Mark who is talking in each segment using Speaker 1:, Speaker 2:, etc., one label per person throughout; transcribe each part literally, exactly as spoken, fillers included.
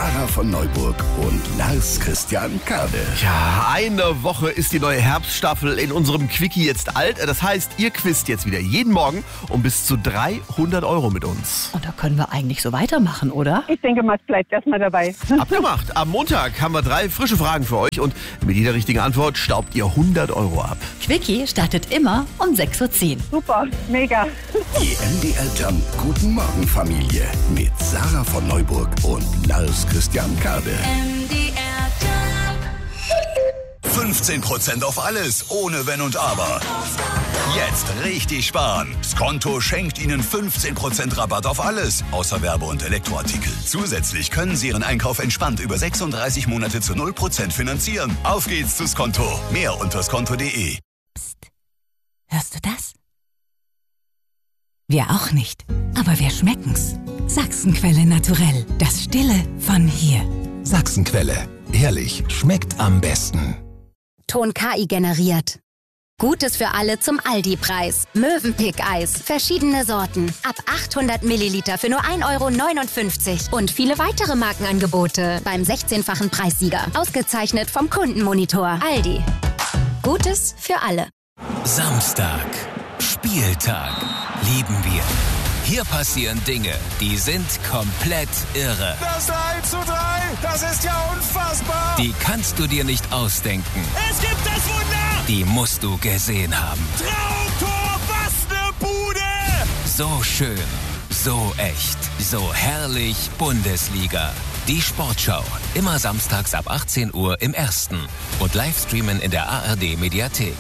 Speaker 1: Sarah von Neuburg und Lars Christian Kade.
Speaker 2: Ja, eine Woche ist die neue Herbststaffel in unserem Quickie jetzt alt. Das heißt, ihr quizt jetzt wieder jeden Morgen um bis zu dreihundert Euro mit uns.
Speaker 3: Und da können wir eigentlich so weitermachen, oder?
Speaker 4: Ich denke mal, es bleibt erstmal dabei.
Speaker 2: Abgemacht. Am Montag haben wir drei frische Fragen für euch und mit jeder richtigen Antwort staubt ihr hundert Euro ab.
Speaker 3: Quickie startet immer um sechs Uhr zehn.
Speaker 4: Super, mega.
Speaker 1: Die M D R Jump Guten Morgen Familie mit Sarah von Neuburg und Lars Christian Kade.
Speaker 5: M D R Jump.
Speaker 6: fünfzehn Prozent auf alles, ohne Wenn und Aber. Jetzt richtig sparen. Skonto schenkt Ihnen fünfzehn Prozent Rabatt auf alles, außer Werbe- und Elektroartikel. Zusätzlich können Sie Ihren Einkauf entspannt über sechsunddreißig Monate zu null Prozent finanzieren. Auf geht's zu Skonto. Mehr unter skonto punkt de.
Speaker 7: Psst. Hörst du das? Wir auch nicht, aber wir schmecken's. Sachsenquelle naturell, das Stille von hier.
Speaker 8: Sachsenquelle, ehrlich, schmeckt am besten.
Speaker 9: Ton K I generiert. Gutes für alle zum Aldi-Preis. Mövenpick-Eis, verschiedene Sorten. Ab achthundert Milliliter für nur ein Euro neunundfünfzig. Und viele weitere Markenangebote beim sechzehnfachen Preissieger. Ausgezeichnet vom Kundenmonitor. Aldi. Gutes für alle.
Speaker 10: Samstag. Spieltag. Lieben wir. Hier passieren Dinge, die sind komplett irre.
Speaker 11: Das eins zu drei, das ist ja unfassbar.
Speaker 10: Die kannst du dir nicht ausdenken.
Speaker 11: Es gibt das Wunder.
Speaker 10: Die musst du gesehen haben.
Speaker 11: Traumtor, was ne Bude.
Speaker 10: So schön, so echt, so herrlich Bundesliga. Die Sportschau, immer samstags ab achtzehn Uhr im Ersten und Livestreamen in der A R D-Mediathek.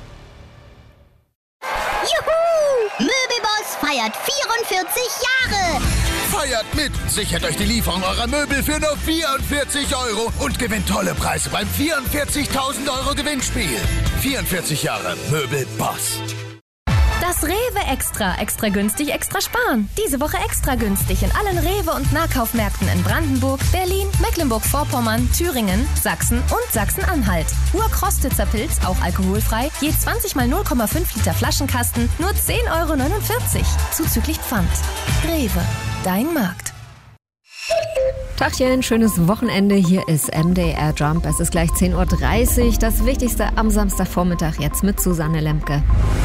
Speaker 12: Juhu! Möbelboss feiert vierundvierzig Jahre!
Speaker 13: Feiert mit! Sichert euch die Lieferung eurer Möbel für nur vierundvierzig Euro und gewinnt tolle Preise beim vierundvierzigtausend Euro Gewinnspiel. vierundvierzig Jahre Möbelboss.
Speaker 14: Das Rewe Extra. Extra günstig, extra sparen. Diese Woche extra günstig in allen Rewe- und Nahkaufmärkten in Brandenburg, Berlin, Mecklenburg-Vorpommern, Thüringen, Sachsen und Sachsen-Anhalt. Urkrostitzer Pilz, auch alkoholfrei, je zwanzig mal null Komma fünf Liter Flaschenkasten, nur zehn Euro neunundvierzig. Zuzüglich Pfand. Rewe, dein Markt.
Speaker 15: Tachchen, schönes Wochenende. Hier ist M D R Jump. Es ist gleich zehn Uhr dreißig. Das Wichtigste am Samstagvormittag jetzt mit Susanne Lemke.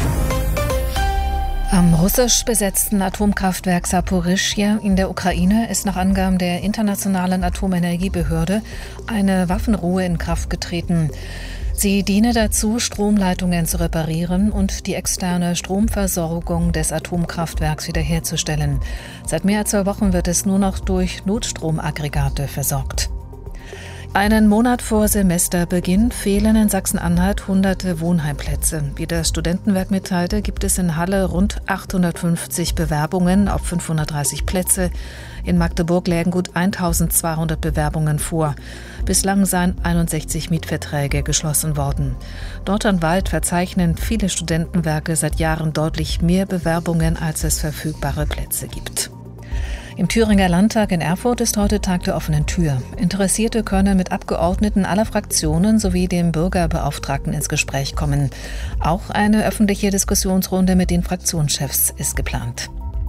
Speaker 16: Am russisch besetzten Atomkraftwerk Saporischschja in der Ukraine ist nach Angaben der Internationalen Atomenergiebehörde eine Waffenruhe in Kraft getreten. Sie diene dazu, Stromleitungen zu reparieren und die externe Stromversorgung des Atomkraftwerks wiederherzustellen. Seit mehr als zwei Wochen wird es nur noch durch Notstromaggregate versorgt. Einen Monat vor Semesterbeginn fehlen in Sachsen-Anhalt hunderte Wohnheimplätze. Wie das Studentenwerk mitteilte, gibt es in Halle rund achthundertfünfzig Bewerbungen auf fünfhundertdreißig Plätze. In Magdeburg lägen gut eintausendzweihundert Bewerbungen vor. Bislang seien einundsechzig Mietverträge geschlossen worden. Deutschlandweit verzeichnen viele Studentenwerke seit Jahren deutlich mehr Bewerbungen, als es verfügbare Plätze gibt. Im Thüringer Landtag in Erfurt ist heute Tag der offenen Tür. Interessierte können mit Abgeordneten aller Fraktionen sowie dem Bürgerbeauftragten ins Gespräch kommen. Auch eine öffentliche Diskussionsrunde mit den Fraktionschefs ist geplant.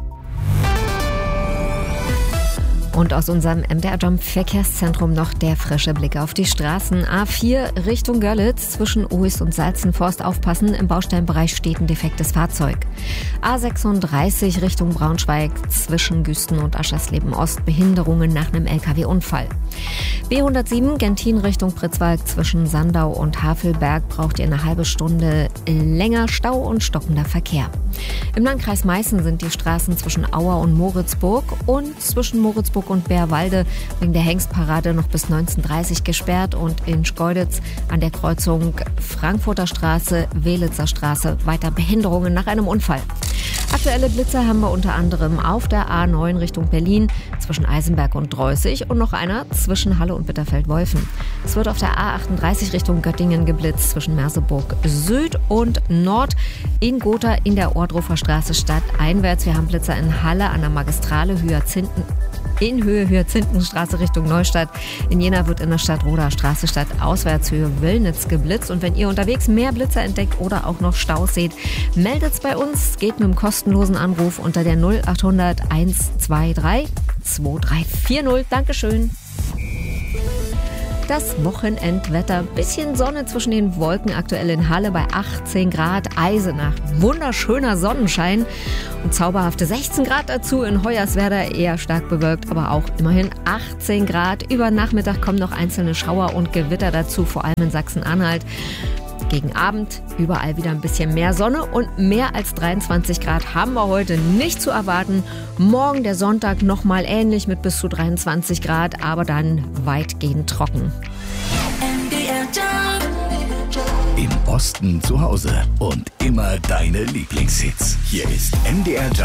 Speaker 15: Und aus unserem M D R Jump Verkehrszentrum noch der frische Blick auf die Straßen. A vier Richtung Görlitz zwischen Uist und Salzenforst aufpassen. Im Baustellenbereich steht ein defektes Fahrzeug. A sechsunddreißig Richtung Braunschweig zwischen Güsten und Aschersleben Ost. Behinderungen nach einem L K W-Unfall. B hundertsieben Gentin Richtung Pritzwalk zwischen Sandau und Havelberg braucht ihr eine halbe Stunde länger. Stau und stockender Verkehr. Im Landkreis Meißen sind die Straßen zwischen Auer und Moritzburg und zwischen Moritzburg und Bärwalde wegen der Hengstparade noch bis neunzehn Uhr dreißig gesperrt und in Schkeuditz an der Kreuzung Frankfurter Straße, Welitzer Straße weiter Behinderungen nach einem Unfall. Aktuelle Blitzer haben wir unter anderem auf der A neun Richtung Berlin zwischen Eisenberg und Dreußig und noch einer zwischen Halle und Bitterfeld-Wolfen. Es wird auf der A achtunddreißig Richtung Göttingen geblitzt zwischen Merseburg Süd und Nord, in Gotha in der Ohrdruffer Straße stadteinwärts. Wir haben Blitzer in Halle an der Magistrale Hyazinthen in Höhe Hyazinthenstraße Richtung Neustadt. In Jena wird in der Stadt Roda Straße Stadt auswärts Höhe Wöllnitz geblitzt. Und wenn ihr unterwegs mehr Blitzer entdeckt oder auch noch Staus seht, meldet's bei uns. Geht mit einem kostenlosen Anruf unter der null achthundert eins zwei drei zwei drei vier null. Dankeschön. Das Wochenendwetter. Bisschen Sonne zwischen den Wolken, aktuell in Halle bei achtzehn Grad. Eisenach, wunderschöner Sonnenschein und zauberhafte sechzehn Grad dazu. In Hoyerswerda eher stark bewölkt, aber auch immerhin achtzehn Grad. Über Nachmittag kommen noch einzelne Schauer und Gewitter dazu, vor allem in Sachsen-Anhalt. Gegen Abend überall wieder ein bisschen mehr Sonne und mehr als dreiundzwanzig Grad haben wir heute nicht zu erwarten. Morgen der Sonntag nochmal ähnlich mit bis zu dreiundzwanzig Grad, aber dann weitgehend trocken.
Speaker 1: Im Osten zu Hause und immer deine Lieblingshits. Hier ist M D R Jump.